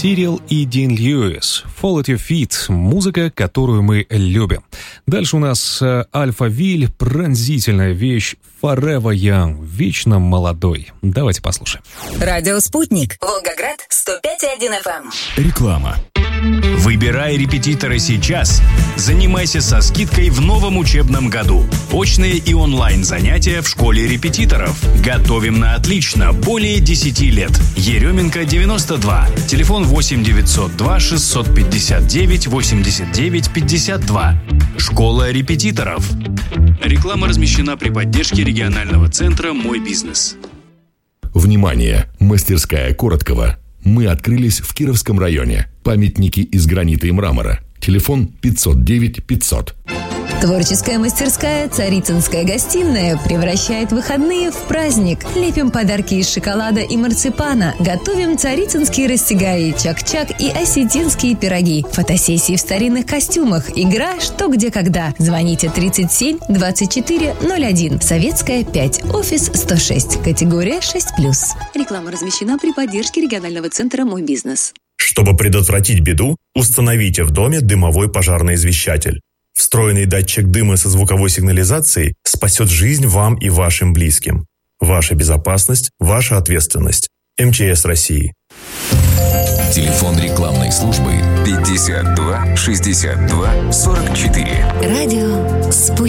Сирил и Дин Льюис. Fall at Your Feet. Музыка, которую мы любим. Дальше у нас Альфавиль. Пронзительная вещь. Forever Young. Вечно молодой. Давайте послушаем. Радио «Спутник». Волгоград, 105,1 FM. Реклама. Выбирай репетитора сейчас. Занимайся со скидкой в новом учебном году. Очные и онлайн занятия в школе репетиторов. Готовим на отлично. Более 10 лет. Еременко, 92. Телефон 8 902 659 89 52. Школа репетиторов. Реклама размещена при поддержке регионального центра «Мой бизнес». Внимание! Мастерская Короткова. Мы открылись в Кировском районе. Памятники из гранита и мрамора. Телефон 509 500. Творческая мастерская «Царицынская гостиная» превращает выходные в праздник. Лепим подарки из шоколада и марципана. Готовим царицынские растягаи, чак-чак и осетинские пироги. Фотосессии в старинных костюмах. Игра «Что, где, когда». Звоните 37 24 01. Советская 5. Офис 106. Категория 6+. Реклама размещена при поддержке регионального центра «Мой бизнес». Чтобы предотвратить беду, установите в доме дымовой пожарный извещатель. Встроенный датчик дыма со звуковой сигнализацией спасет жизнь вам и вашим близким. Ваша безопасность – ваша ответственность. МЧС России. Телефон рекламной службы 52 62 44. Радио «Спутник».